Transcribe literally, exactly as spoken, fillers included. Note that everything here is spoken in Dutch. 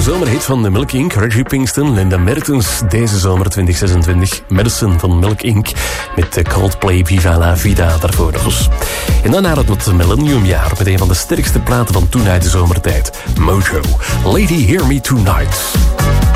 zomerhit van de Milk Incorporated. Reggie Pinkston, Linda Mertens. Deze zomer twintig zesentwintig. Medicine van Milk Incorporated. Met de Coldplay Viva la Vida daarvoor dus. En dan naar het millenniumjaar. Met een van de sterkste platen van toen uit de zomertijd. Mojo. Lady Hear Me Tonight.